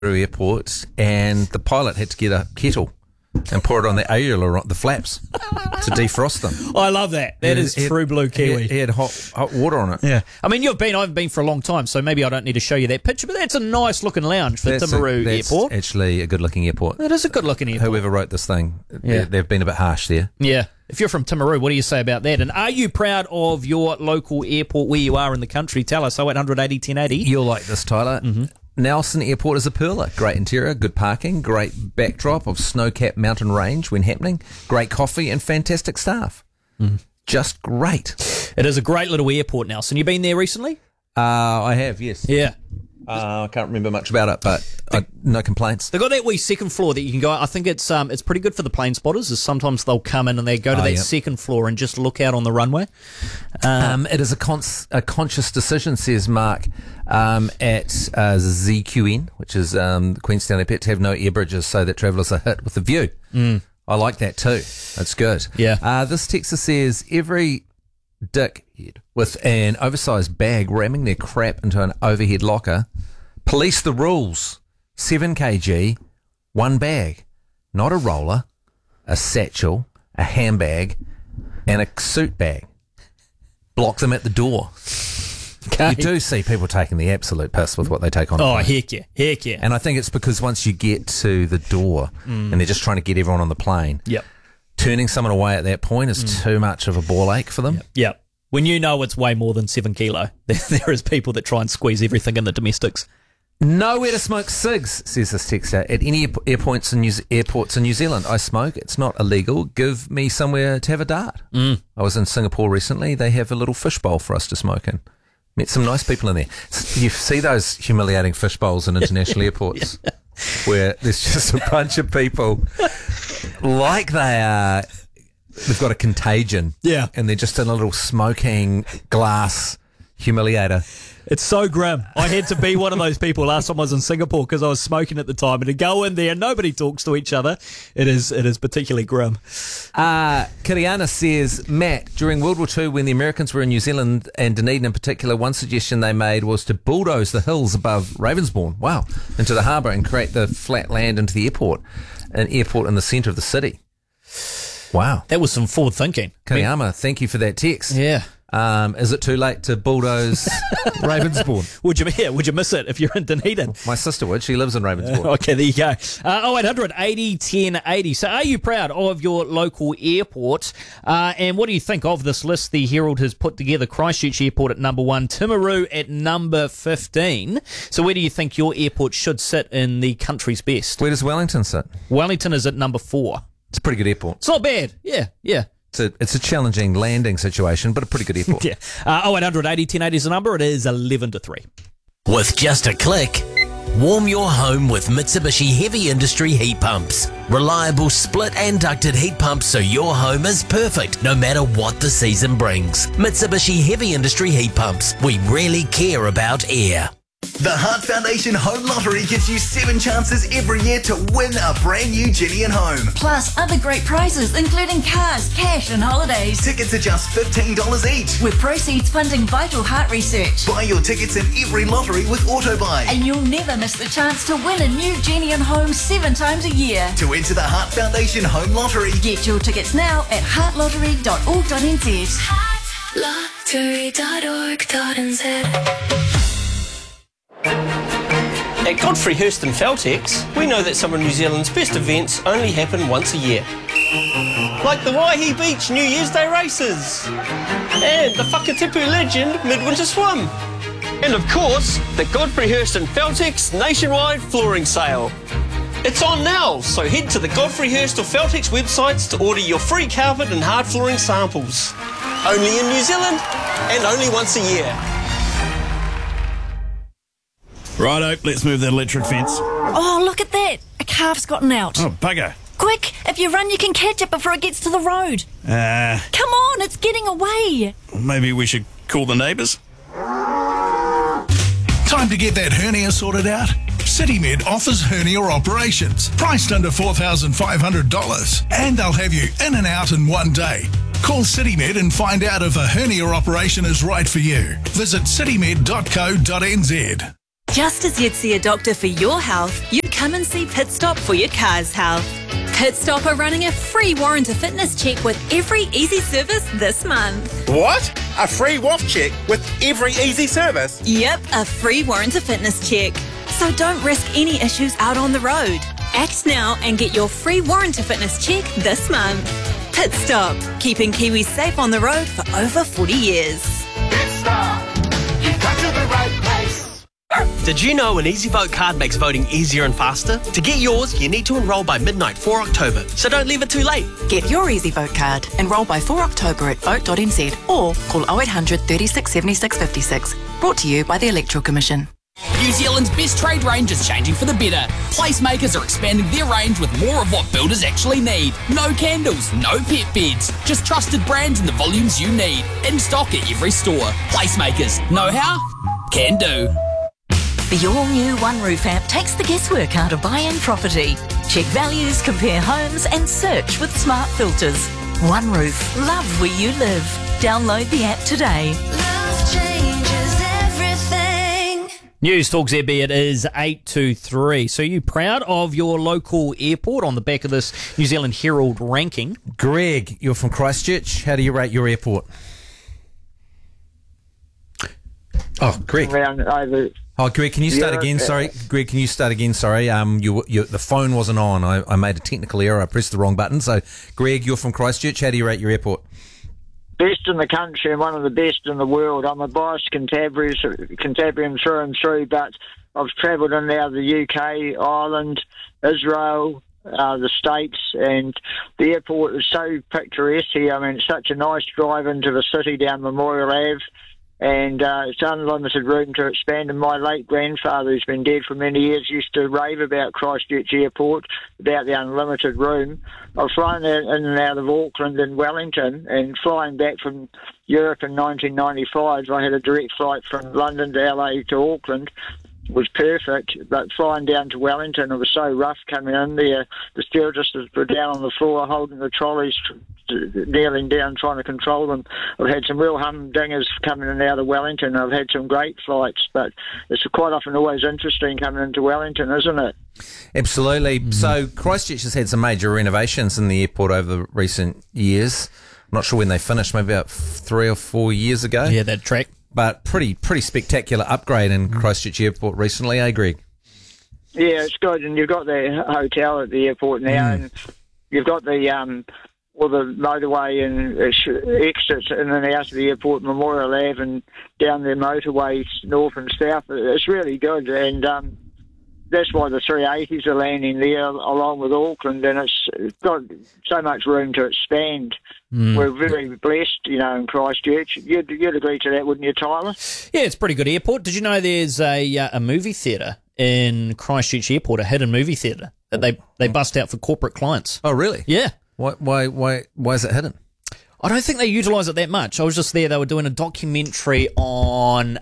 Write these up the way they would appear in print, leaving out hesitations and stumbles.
Airport, and the pilot had to get a kettle and pour it on the ailer, the flaps, to defrost them. I love that. That is true blue Kiwi. He had hot water on it. Yeah. I mean, I haven't been for a long time, so maybe I don't need to show you that picture, but that's a nice looking lounge for Timaru Airport. That's actually a good looking airport. It is a good looking airport. Whoever wrote this thing, they've been a bit harsh there. Yeah. If you're from Timaru, what do you say about that? And are you proud of your local airport where you are in the country? Tell us, 0800 80 1080. You'll like this, Tyler. Mm-hmm. Nelson Airport is a perler. Great interior, good parking, great backdrop of snow-capped mountain range when happening, great coffee and fantastic staff. Just great. It is a great little airport, Nelson. You been there recently? I have, yes. Yeah. I can't remember much about it, but no complaints. They've got that wee second floor that you can go. I think it's pretty good for the plane spotters. Is sometimes they'll come in and they go to that second floor and just look out on the runway. It is a conscious decision, says Mark, at ZQN, which is Queenstown Airport, to have no air bridges so that travellers are hit with the view. I like that too. That's good. Yeah. This texter says every dickhead with an oversized bag ramming their crap into an overhead locker. Police the rules. 7 kg, one bag. Not a roller, a satchel, a handbag, and a suit bag. Block them at the door. Okay. You do see people taking the absolute piss with what they take on. Oh, heck yeah. And I think it's because once you get to the door and they're just trying to get everyone on the plane, turning someone away at that point is too much of a ball ache for them. Yep. When you know it's way more than 7 kilo, there is people that try and squeeze everything in the domestics. Nowhere to smoke cigs, says this texter. At any airports in New Zealand, I smoke. It's not illegal. Give me somewhere to have a dart. I was in Singapore recently. They have a little fishbowl for us to smoke in. Met some nice people in there. You see those humiliating fish bowls in international airports where there's just a bunch of people like they are... They've got a contagion. Yeah. And they're just in a little smoking glass humiliator. It's so grim. I had to be one of those people last time I was in Singapore because I was smoking at the time. And to go in there, nobody talks to each other. It is particularly grim. Kiriana says, Matt, during World War II, when the Americans were in New Zealand and Dunedin in particular, one suggestion they made was to bulldoze the hills above Ravensbourne, into the harbour and create the flat land into the airport, an airport in the centre of the city. Wow. That was some forward thinking. Kariyama, thank you for that text. Yeah. Is it too late to bulldoze Ravensbourne? Would you miss it if you're in Dunedin? My sister would. She lives in Ravensbourne. Okay, there you go. 0800 80 1080. So are you proud of your local airport? And what do you think of this list the Herald has put together? Christchurch Airport at number 1, Timaru at number 15. So where do you think your airport should sit in the country's best? Where does Wellington sit? Wellington is at number 4. It's a pretty good airport. It's not bad. Yeah. It's a challenging landing situation, but a pretty good airport. 0800 80 1080 is the number. It is 11-3. With just a click, warm your home with Mitsubishi Heavy Industry heat pumps. Reliable split and ducted heat pumps so your home is perfect no matter what the season brings. Mitsubishi Heavy Industry heat pumps. We really care about air. The Heart Foundation Home Lottery gives you 7 chances every year to win a brand new Jenny and Home. Plus other great prizes including cars, cash and holidays. Tickets are just $15 each. With proceeds funding vital heart research. Buy your tickets in every lottery with AutoBuy. And you'll never miss the chance to win a new Jenny and Home 7 times a year. To enter the Heart Foundation Home Lottery, get your tickets now at heartlottery.org.nz. heartlottery.org.nz. At Godfrey Hirst and Feltex, we know that some of New Zealand's best events only happen once a year. Like the Waihi Beach New Year's Day races, and the Whakatipu Legend Midwinter Swim, and of course, the Godfrey Hirst and Feltex nationwide flooring sale. It's on now, so head to the Godfrey Hirst or Feltex websites to order your free carpet and hard flooring samples. Only in New Zealand, and only once a year. Righto, let's move that electric fence. Oh, look at that. A calf's gotten out. Oh, bugger. Quick, if you run, you can catch it before it gets to the road. Come on, it's getting away. Maybe we should call the neighbours. Time to get that hernia sorted out? CityMed offers hernia operations, priced under $4,500, and they'll have you in and out in one day. Call CityMed and find out if a hernia operation is right for you. Visit citymed.co.nz. Just as you'd see a doctor for your health, you'd come and see Pit Stop for your car's health. Pit Stop are running a free warranty fitness check with every easy service this month. What? A free WAF check with every easy service? Yep, a free warranty fitness check. So don't risk any issues out on the road. Act now and get your free warranty fitness check this month. Pit Stop, keeping Kiwis safe on the road for over 40 years. Pit Stop, you've come to the right place. Did you know an EasyVote card makes voting easier and faster? To get yours, you need to enrol by midnight 4 October, so don't leave it too late. Get your EasyVote card. Enrol by 4 October at vote.nz or call 0800 36 76 56. Brought to you by the Electoral Commission. New Zealand's best trade range is changing for the better. Placemakers are expanding their range with more of what builders actually need. No candles, no pet beds, just trusted brands in the volumes you need. In stock at every store. Placemakers. Know how? Can do. The all-new One Roof app takes the guesswork out of buying property. Check values, compare homes and search with smart filters. One Roof. Love where you live. Download the app today. Love changes everything. News Talk ZB, it is 8:23. So you proud of your local airport on the back of this New Zealand Herald ranking? Greg, you're from Christchurch. How do you rate your airport? Oh, Greg. Oh, Greg, can you start again? Sorry, Greg, can you start again? Sorry, the phone wasn't on. I made a technical error. I pressed the wrong button. So, Greg, you're from Christchurch. How do you rate your airport? Best in the country and one of the best in the world. I'm a biased Cantabrian through and through, but I've travelled in and out of the UK, Ireland, Israel, the States, and the airport is so picturesque here. I mean, it's such a nice drive into the city down Memorial Ave. And it's unlimited room to expand. And my late grandfather, who's been dead for many years, used to rave about Christchurch Airport, about the unlimited room. I've flown in and out of Auckland and Wellington, and flying back from Europe in 1995, I had a direct flight from London to LA to Auckland. It was perfect, but flying down to Wellington, it was so rough coming in there. The stewardesses were down on the floor holding the trolleys, kneeling down, trying to control them. I've had some real humdingers coming in and out of Wellington. I've had some great flights, but it's quite often always interesting coming into Wellington, isn't it? Absolutely. So Christchurch has had some major renovations in the airport over recent years. I'm not sure when they finished, maybe about 3 or 4 years ago. Yeah, that track. But pretty spectacular upgrade in Christchurch Airport recently, eh, Greg? Yeah, it's good, and you've got the hotel at the airport now, and you've got the all the motorway and exits in and out of the airport, Memorial Ave, and down the motorways north and south. It's really good, and that's why the 380s are landing there along with Auckland, and it's got so much room to expand. We're very blessed, in Christchurch. You'd agree to that, wouldn't you, Tyler? Yeah, it's a pretty good airport. Did you know there's a movie theatre in Christchurch Airport, a hidden movie theatre that they bust out for corporate clients? Oh, really? Yeah. Why is it hidden? I don't think they utilise it that much. I was just there. They were doing a documentary on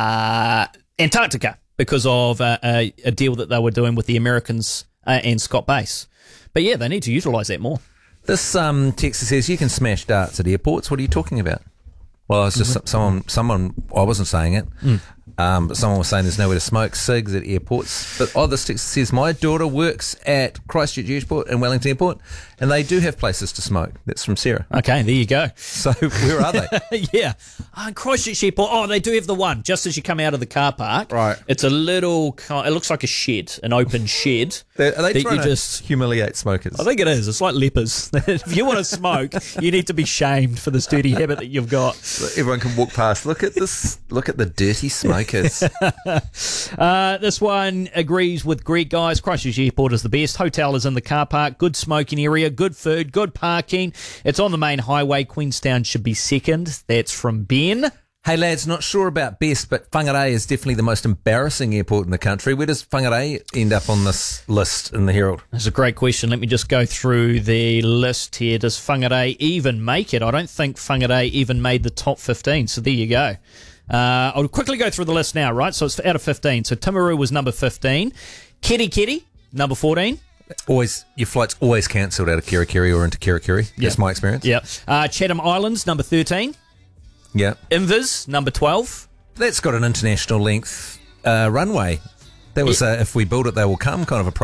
Antarctica because of a deal that they were doing with the Americans and Scott Base. But yeah, they need to utilise that more. This text says you can smash darts at airports. What are you talking about? Well, it's just someone. I wasn't saying it, but someone was saying there's nowhere to smoke cigs at airports. But this text says my daughter works at Christchurch Airport and Wellington Airport, and they do have places to smoke. That's from Sarah. Okay, there you go. So where are they? Yeah, Christchurch Airport. Oh, they do have the one just as you come out of the car park. Right. It's a little. It looks like a shed, an open shed. Are they trying to humiliate smokers? I think it is. It's like lepers. If you want to smoke, you need to be shamed for this dirty habit that you've got. So everyone can walk past. Look at this. Look at the dirty smokers. This one agrees with Greg, guys. Christchurch Airport is the best. Hotel is in the car park. Good smoking area. Good food. Good parking. It's on the main highway. Queenstown should be second. That's from Ben. Hey lads, not sure about best, but Whangarei is definitely the most embarrassing airport in the country. Where does Whangarei end up on this list in the Herald? That's a great question. Let me just go through the list here. Does Whangarei even make it? I don't think Whangarei even made the top 15, so there you go. I'll quickly go through the list now, right? So it's out of 15. So Timaru was number 15. Keri, number 14. Your flight's always cancelled out of Kerikeri or into Kerikeri. That's my experience. Yeah. Chatham Islands, number 13. Yeah. Invis, number 12. That's got an international length runway. That was if we build it, they will come kind of a